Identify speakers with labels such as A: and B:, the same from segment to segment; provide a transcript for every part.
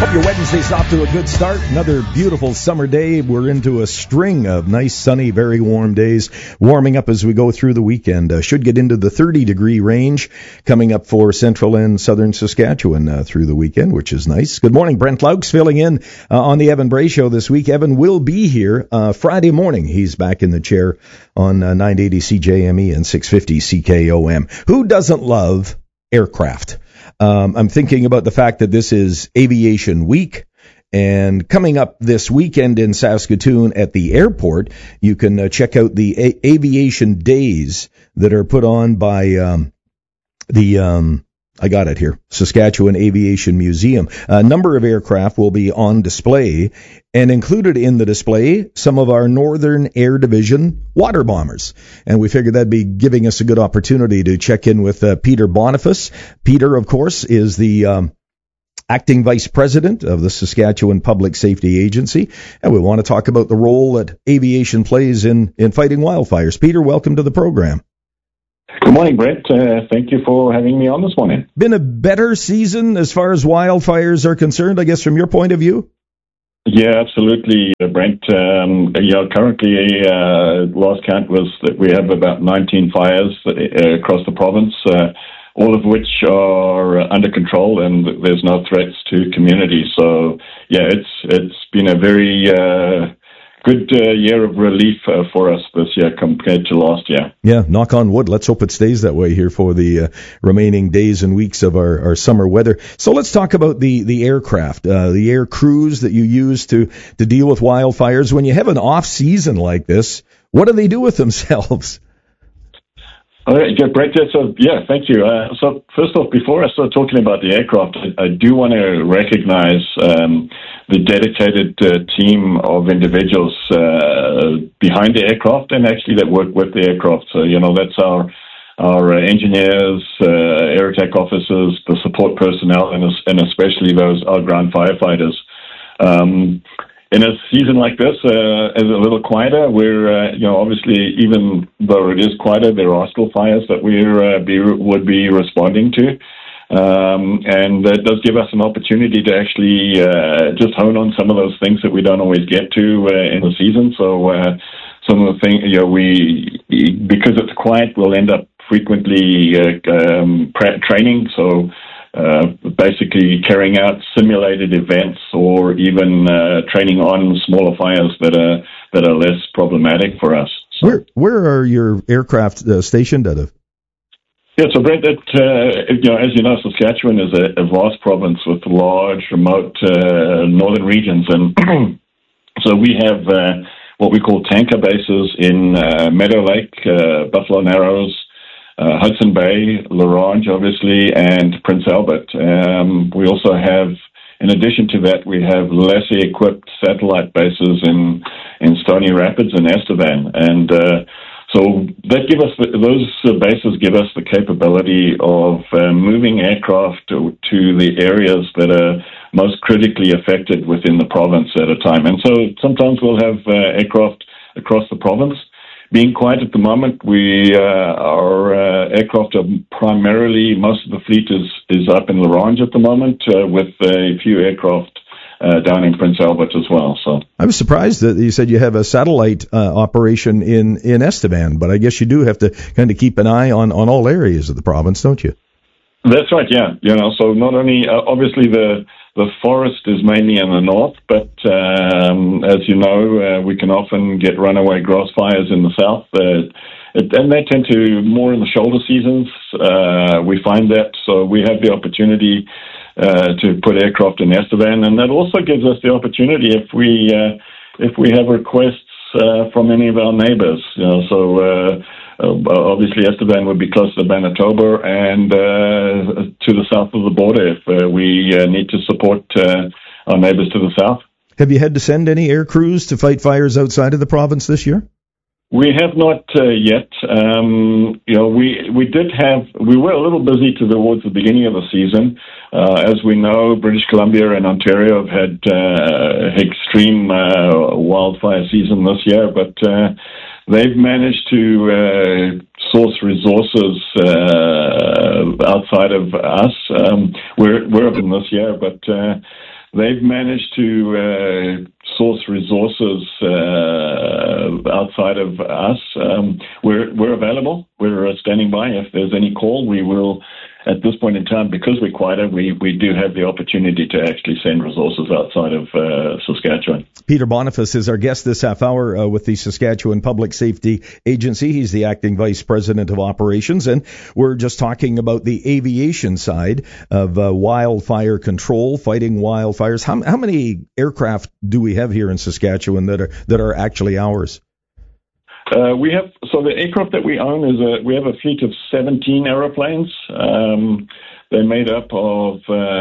A: Hope your Wednesday's off to a good start. Another beautiful summer day. We're into a string of nice, sunny, very warm days, warming up as we go through the weekend. Should get into the 30-degree range coming up for central and southern Saskatchewan through the weekend, which is nice. Good morning. Brent Laux filling in on the Evan Bray Show this week. Evan will be here Friday morning. He's back in the chair on 980 CJME and 650 CKOM. Who doesn't love aircraft? I'm thinking about the fact that this is Aviation Week, and coming up this weekend in Saskatoon at the airport, you can check out the Aviation Days that are put on by I got it here, Saskatchewan Aviation Museum. A number of aircraft will be on display, and included in the display, some of our Northern Air Division water bombers. And we figured that'd be giving us a good opportunity to check in with Peter Boniface. Peter, of course, is the acting vice president of the Saskatchewan Public Safety Agency, and we want to talk about the role that aviation plays in fighting wildfires. Peter, welcome to the program.
B: Good morning, Brett. Thank you for having me on this morning.
A: Been a better season as far as wildfires are concerned, I guess, from your point of view?
B: Yeah, absolutely, Brent. Currently, last count was that we have about 19 fires across the province, all of which are under control, and there's no threats to communities. So, yeah, it's been a very good year of relief for us this year compared to last year.
A: Yeah, knock on wood. Let's hope it stays that way here for the remaining days and weeks of our summer weather. So let's talk about the aircraft, the air crews that you use to deal with wildfires. When you have an off season like this, what do they do with themselves?
B: All right, Brett. Thank you. So first off, before I start talking about the aircraft, I do want to recognize the dedicated team of individuals behind the aircraft and actually that work with the aircraft. So, that's our engineers, air attack officers, the support personnel, and especially our ground firefighters. In a season like this, as a little quieter, we're, obviously, even though it is quieter, there are still fires that we would be responding to. And that does give us an opportunity to actually just hone on some of those things that we don't always get to in the season. So some of the things, because it's quiet, we'll end up frequently training. So basically carrying out simulated events or even training on smaller fires that are less problematic for us. So,
A: where are your aircraft stationed out of?
B: Yeah, so Brent, as you know, Saskatchewan is a vast province with large, remote northern regions, and so we have what we call tanker bases in Meadow Lake, Buffalo Narrows, Hudson Bay, La Ronge, obviously, and Prince Albert. We also have, in addition to that, we have lesser equipped satellite bases in Stony Rapids and Estevan, and so those bases give us the capability of moving aircraft to the areas that are most critically affected within the province at a time. And so sometimes we'll have aircraft across the province. Being quiet at the moment, our aircraft are primarily, most of the fleet is up in La Ronge at the moment, with a few aircraft down in Prince Albert as well. So
A: I was surprised that you said you have a satellite operation in Estevan, but I guess you do have to kind of keep an eye on all areas of the province, don't you?
B: That's right, yeah. So not only, obviously the forest is mainly in the north, but as you know, we can often get runaway grass fires in the south, and they tend to more in the shoulder seasons. We find that, so we have the opportunity to put aircraft in Estevan, and that also gives us the opportunity if we have requests from any of our neighbors. Obviously Estevan would be close to Manitoba and to the south of the border if we need to support our neighbors to the south.
A: Have you had to send any air crews to fight fires outside of the province this year?
B: We have not yet. We were a little busy towards the beginning of the season. As we know, British Columbia and Ontario have had extreme wildfire season this year, but they've managed to source resources outside of us. We're up in this year, but they've managed to source resources outside of us. We're available. We're standing by. If there's any call, we will. At this point in time, because we're quieter, we do have the opportunity to actually send resources outside of Saskatchewan.
A: Peter Boniface is our guest this half hour with the Saskatchewan Public Safety Agency. He's the acting vice president of operations, and we're just talking about the aviation side of wildfire control, fighting wildfires. How many aircraft do we have here in Saskatchewan that are actually ours?
B: We have, so the aircraft that we own we have a fleet of 17 aeroplanes. They're made up of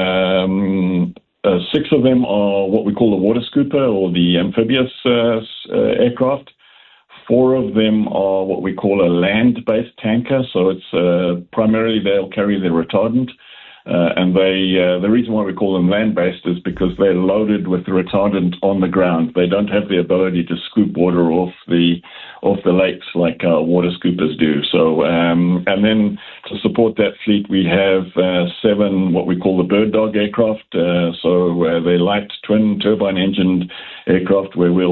B: 6 of them are what we call the water scooper or the amphibious aircraft. 4 of them are what we call a land-based tanker. So it's primarily they'll carry the retardant. And the reason why we call them land-based is because they're loaded with the retardant on the ground. They don't have the ability to scoop water off the lakes like water scoopers do. So, and then to support that fleet, we have 7 what we call the bird dog aircraft. So they're light twin turbine engined aircraft where we'll